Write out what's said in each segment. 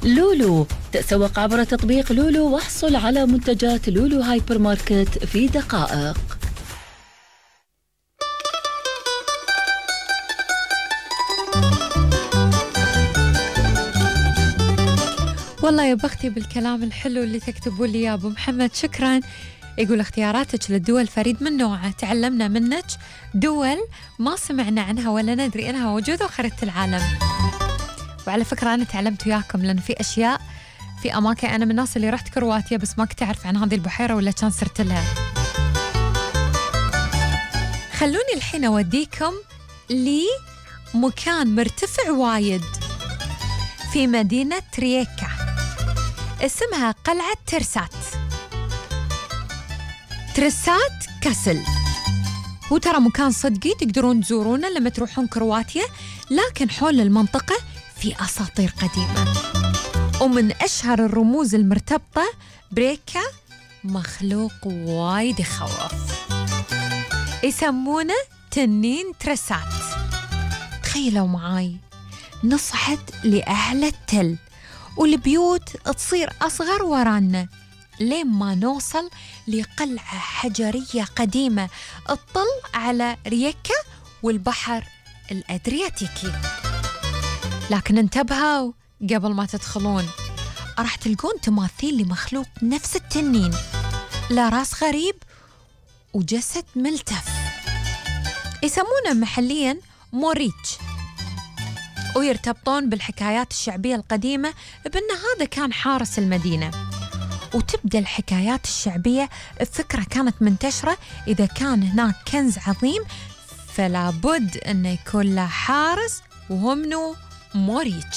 لولو. تسوق عبر تطبيق لولو واحصل على منتجات لولو هايبر ماركت في دقائق. والله يا بختي بالكلام الحلو اللي تكتبوا لي يا أبو محمد، شكرا. يقول اختياراتك للدول فريد من نوعه، تعلمنا منك دول ما سمعنا عنها ولا ندري انها موجودة وخريطة العالم. وعلى فكرة أنا تعلمت وياكم، لأن في أشياء في أماكن أنا من الناس اللي رحت كرواتيا بس ما كنت أعرف عن هذه البحيرة ولا كان صرت لها. خلوني الحين أوديكم لمكان مرتفع وايد في مدينة رييكا، اسمها قلعة ترسات كاسل. هو ترى مكان صدقي تقدرون تزورونه لما تروحون كرواتيا، لكن حول المنطقة في أساطير قديمة، ومن أشهر الرموز المرتبطة بريكا مخلوق وايد يخوف يسمونه تنين ترسات. تخيلوا معاي نصعد لأعلى التل والبيوت تصير أصغر ورانا لين ما نوصل لقلعة حجرية قديمة تطل على رييكا والبحر الأدرياتيكي. لكن انتبهوا قبل ما تدخلون، راح تلقون تماثيل لمخلوق نفس التنين، له راس غريب وجسد ملتف، يسمونه محليا موريتش، ويرتبطون بالحكايات الشعبية القديمة بأن هذا كان حارس المدينة. وتبدأ الحكايات الشعبية بفكرة كانت منتشرة، إذا كان هناك كنز عظيم فلا بد أن يكون له حارس وهو منو موريتش.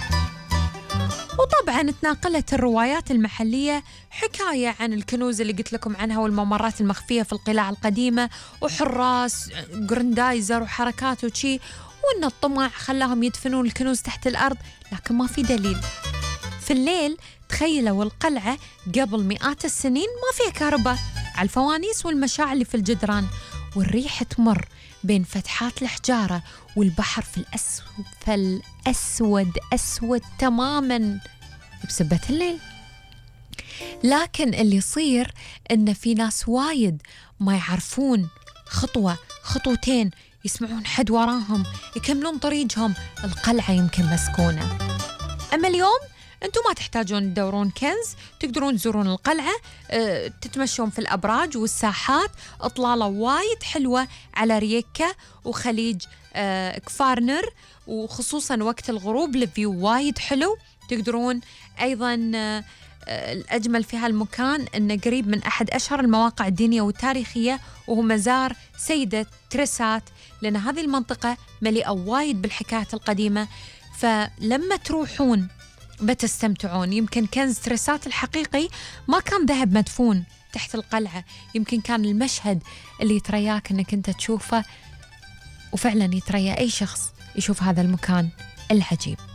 وطبعا تناقلت الروايات المحلية حكاية عن الكنوز اللي قلت لكم عنها والممرات المخفية في القلاع القديمة وحراس جراندايزر وحركات وشي، وأن الطمع خلاهم يدفنون الكنوز تحت الأرض، لكن ما في دليل. في الليل تخيلوا القلعة قبل مئات السنين ما فيها كهرباء، على الفوانيس والمشاعل اللي في الجدران، والريح تمر بين فتحات الحجارة، والبحر في الأسود أسود تماما بسبة الليل. لكن اللي يصير إن في ناس وايد ما يعرفون خطوة خطوتين، يسمعون حد وراهم يكملون طريقهم، القلعة يمكن مسكونة. أما اليوم أنتم ما تحتاجون تدورون كنز، تقدرون تزورون القلعة، تتمشون في الأبراج والساحات، إطلالة وايد حلوة على رييكا وخليج كفارنر، وخصوصا وقت الغروب الفيو وايد حلو. تقدرون أيضا الأجمل في هالمكان أنه قريب من أحد أشهر المواقع الدينية والتاريخية، وهو مزار سيدة ترسات، لأن هذه المنطقة مليئة وايد بالحكايات القديمة، فلما تروحون بتستمتعون. يمكن كنز ترسات الحقيقي ما كان ذهب مدفون تحت القلعة، يمكن كان المشهد اللي يترياك أنك أنت تشوفه، وفعلا يتريا أي شخص يشوف هذا المكان العجيب.